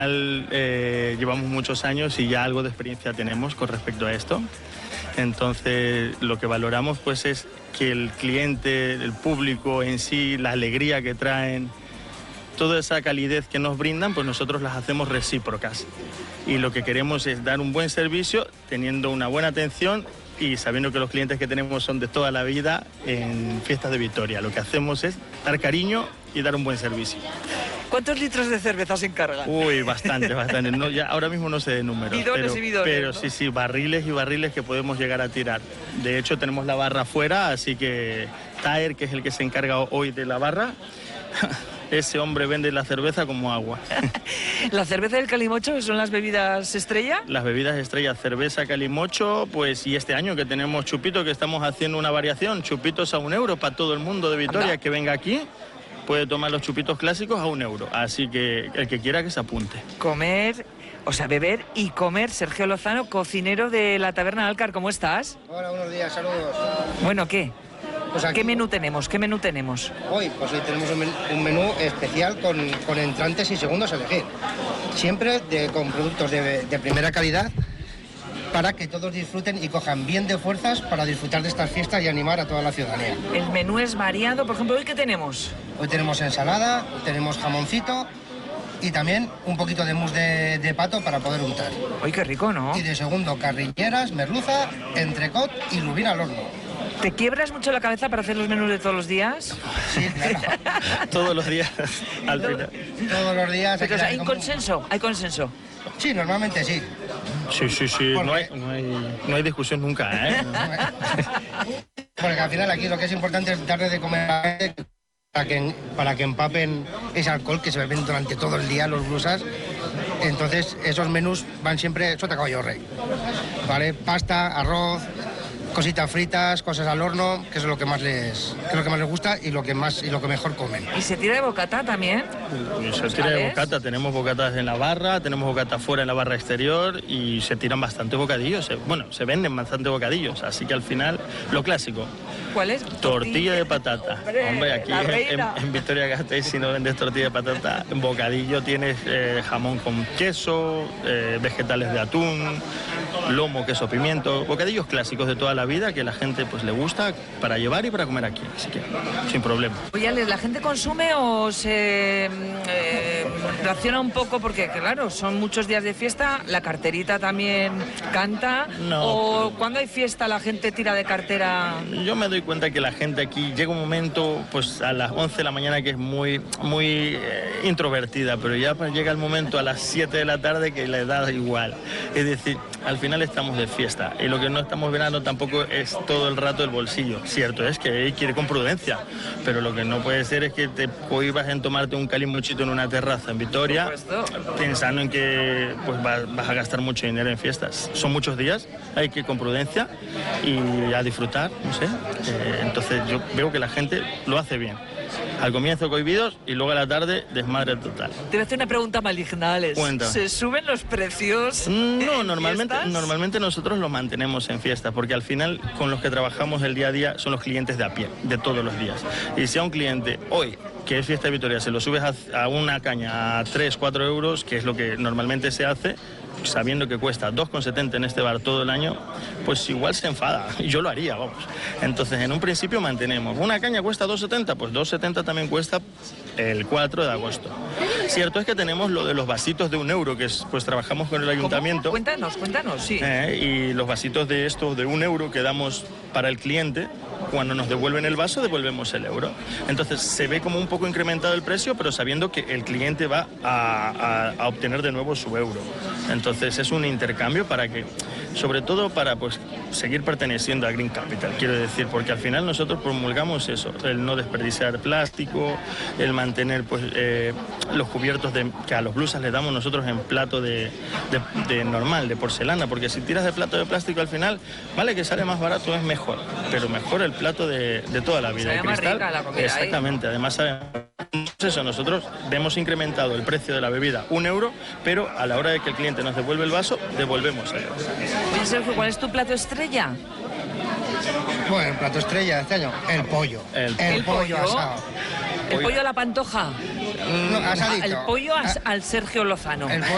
Llevamos muchos años y ya algo de experiencia tenemos con respecto a esto. Entonces, lo que valoramos pues es que el cliente, el público en sí, la alegría que traen, toda esa calidez que nos brindan, pues nosotros las hacemos recíprocas. Y lo que queremos es dar un buen servicio, teniendo una buena atención y sabiendo que los clientes que tenemos son de toda la vida en Fiestas de Vitoria. Lo que hacemos es dar cariño y dar un buen servicio. ¿Cuántos litros de cerveza se encargan? Uy, bastante. No, ya ahora mismo no sé de números. Bidones y bidones, pero ¿no? sí, barriles y barriles que podemos llegar a tirar. De hecho, tenemos la barra afuera, así que Taer, que es el que se encarga hoy de la barra, ese hombre vende la cerveza como agua. ¿La cerveza del calimocho son las bebidas estrella? Las bebidas estrella, cerveza, calimocho, pues y este año que tenemos chupito, que estamos haciendo una variación, chupitos a €1 para todo el mundo de Vitoria que venga aquí. Puede tomar los chupitos clásicos a €1, así que el que quiera que se apunte. Beber y comer. Sergio Lozano, cocinero de la Taberna Alcar, ¿cómo estás? Hola, buenos días, saludos. Bueno, ¿qué? Pues aquí, ¿Qué menú tenemos? Hoy tenemos un menú especial con entrantes y segundos a elegir. Siempre con productos de primera calidad para que todos disfruten y cojan bien de fuerzas para disfrutar de estas fiestas y animar a toda la ciudadanía. El menú es variado. Por ejemplo, ¿hoy qué tenemos? Hoy tenemos ensalada, tenemos jamoncito y también un poquito de mousse de pato para poder untar. Uy, qué rico, ¿no? Y de segundo, carriñeras, merluza, entrecot y lubina al horno. ¿Te quiebras mucho la cabeza para hacer los menús de todos los días? Sí, claro. Todos los días, al final. Todos los días. Pero, ¿hay consenso? ¿Hay consenso? Sí, normalmente sí. Sí. No hay discusión nunca, ¿eh? Porque al final aquí lo que es importante es darle de comer a la gente para que empapen ese alcohol que se beben durante todo el día los blusas. Entonces esos menús van siempre sota caballo rey. ¿Vale? Pasta, arroz, cositas fritas, cosas al horno, que es lo que más les gusta y lo que mejor comen. ¿Y se tira de bocata también? Se tira de bocata, tenemos bocatas en la barra, tenemos bocata fuera en la barra exterior y se tiran bastantes bocadillos. Se venden bastantes bocadillos, así que al final, lo clásico. ¿Cuál es? Tortilla de patata. Hombre, aquí en Vitoria-Gasteiz, si no vendes tortilla de patata, en bocadillo tienes jamón con queso, vegetales de atún, lomo, queso, pimiento, bocadillos clásicos de toda la vida que la gente pues le gusta para llevar y para comer aquí, así que sin problema. Oye, ¿la gente consume o se raciona un poco? Porque claro, son muchos días de fiesta, la carterita también canta. No. ¿O cuando hay fiesta la gente tira de cartera? Yo me doy cuenta que la gente aquí llega un momento pues a las 11 de la mañana que es muy introvertida, pero ya pues, llega el momento a las 7 de la tarde que le da igual. Es decir, al final estamos de fiesta y lo que no estamos mirando tampoco es todo el rato el bolsillo. Cierto es que hay que ir con prudencia, pero lo que no puede ser es que te cohibas en tomarte un calimochito en una terraza en Vitoria pensando en que pues vas a gastar mucho dinero en fiestas. Son muchos días, hay que ir con prudencia y a disfrutar, no sé. Entonces yo veo que la gente lo hace bien. Al comienzo cohibidos y luego a la tarde desmadre total. Te voy a hacer una pregunta maligna, Alex. Cuenta. ¿Se suben los precios? No, normalmente nosotros los mantenemos en fiesta, porque al final con los que trabajamos el día a día son los clientes de a pie, de todos los días. Y si a un cliente hoy, que es Fiesta de Vitoria, se lo subes a una caña a 3-4 euros, que es lo que normalmente se hace, sabiendo que cuesta 2,70 en este bar todo el año, pues igual se enfada. Y yo lo haría, vamos. Entonces, en un principio mantenemos. Una caña cuesta 2,70, pues 2,70 también cuesta el 4 de agosto. Cierto es que tenemos lo de los vasitos de €1, que es, pues trabajamos con el ayuntamiento. ¿Cómo? Cuéntanos, sí. Y los vasitos de estos de €1 que damos para el cliente, cuando nos devuelven el vaso, devolvemos el euro. Entonces se ve como un poco incrementado el precio, pero sabiendo que el cliente va a obtener de nuevo su euro. Entonces es un intercambio para que, sobre todo para pues seguir perteneciendo a Green Capital, quiero decir, porque al final nosotros promulgamos eso, el no desperdiciar plástico, el mantener pues los cubiertos que a los blusas les damos nosotros en plato de normal, de porcelana, porque si tiras de plato de plástico al final, vale que sale más barato, es mejor, pero mejor el plato de toda la vida. Sabe más rica la comida. Exactamente, además sabe. Eso, nosotros hemos incrementado el precio de la bebida €1, pero a la hora de que el cliente nos devuelve el vaso, devolvemos el euro. Oye, Sergio, ¿cuál es tu plato estrella? Bueno, el plato estrella de este año, el pollo. El pollo asado. El pollo a la pantoja. No, asadito. El pollo al Sergio Lozano. El pollo